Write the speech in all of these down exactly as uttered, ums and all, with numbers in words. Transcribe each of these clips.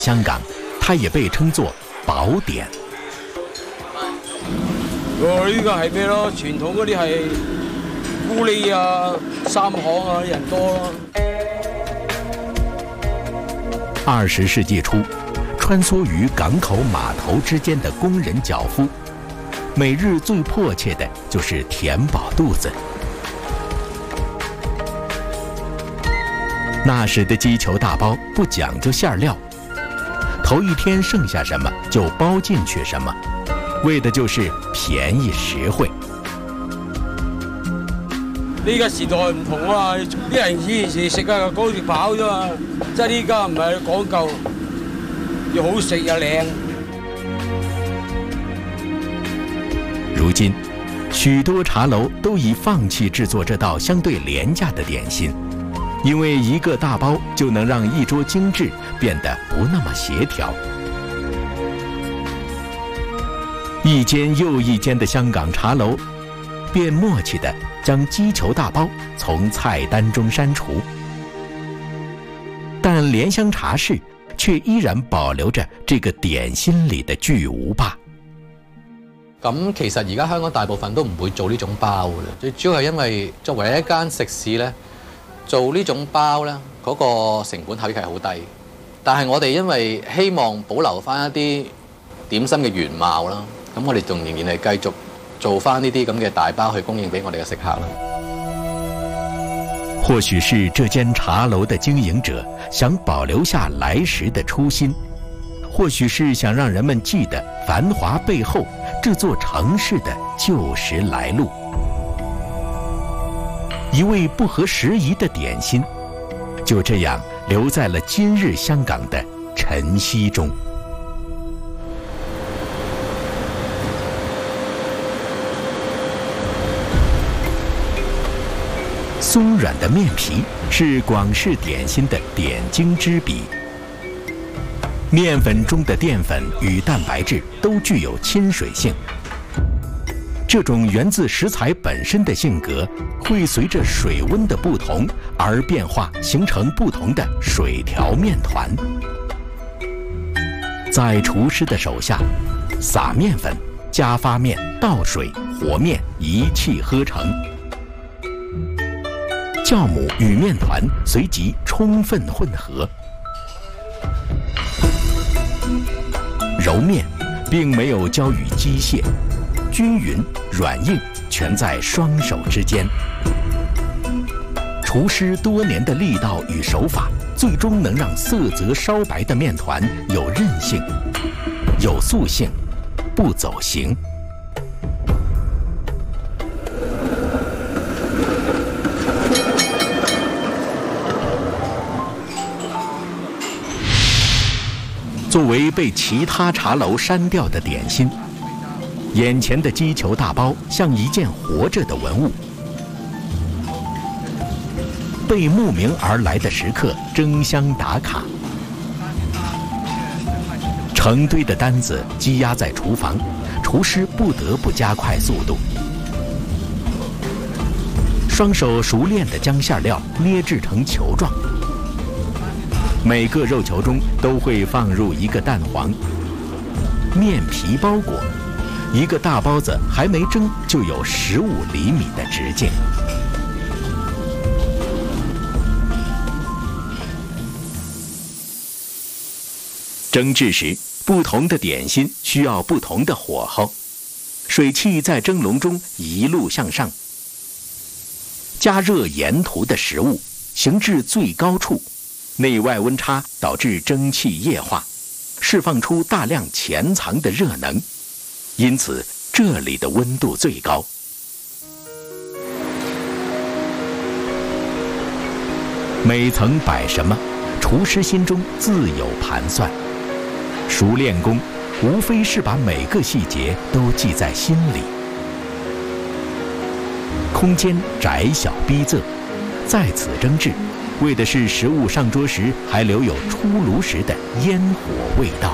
香港，它也被称作寶典。 我呢個係咩咯？傳統嗰啲係咕喱啊、三行啊，人多咯。 二十世纪初，穿梭于港口码头之间的工人脚夫，每日最迫切的就是填饱肚子。那时的击球大包不讲究馅料，头一天剩下什么就包进去什么，为的就是便宜实惠。 呢個時代唔同啊！啲人以前食啊講住飽啫嘛，即係呢家唔係講究，要好食又靚。 如今，許多茶樓都已放棄製作這道相對廉價的點心，因為一個大包就能讓一桌精緻變得不那麼協調。一間又一間的香港茶樓便默契地將擊球大包從菜單中刪除，但蓮香茶室卻依然保留着這個點心裏的巨無霸。 咁其實而家香港大部分都唔會做呢種包嘅，最主要係因為作為一間食肆咧，做呢種包咧嗰個成本效益係好低。但係我哋因為希望保留翻一啲點心嘅原貌啦，咁我哋仲仍然係繼續做翻呢啲咁嘅大包去供應俾我哋嘅食客啦。 或許是這間茶樓的經營者想保留下來時的初心，或許是想讓人們記得繁華背後這座城市的舊時來路。一味不合時宜的點心，就這樣留在了今日香港的晨曦中。鬆軟的麵皮是廣式點心的點睛之筆。麵粉中的澱粉與蛋白質都具有親水性，這種源自食材本身的性格，會隨着水溫的不同而變化，形成不同的水條麵團。在廚師的手下，撒麵粉、加發麵、倒水、和麵，一氣呵成。酵母與麵團隨即充分混合。揉麵並沒有交予機械，均勻軟硬全在雙手之間。廚師多年的力道與手法，最終能讓色澤稍白的麵團有韌性、有塑性，不走形。作為被其他茶樓刪掉的點心，眼前的擊球大包像一件活着的文物，被慕名而來的食客爭相打卡。成堆的單子積壓在廚房，廚師不得不加快速度，雙手熟練地將餡料捏製成球狀。每個肉球中都會放入一個蛋黃，麵皮包裹，一個大包子還沒蒸就有十五厘米的直徑。蒸製時，不同的點心需要不同的火候，水汽在蒸籠中一路向上，加熱沿途的食物，行至最高處。內外溫差導致蒸汽液化，釋放出大量潛藏的熱能，因此這裡的溫度最高。每層擺什麼，廚師心中自有盤算。熟練工無非是把每個細節都記在心裡。空間窄小逼仄，在此蒸製，為的是食物上桌時還留有出爐時的煙火味道。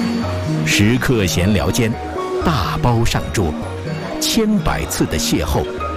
食客閒聊間，大包上桌，千百次的邂逅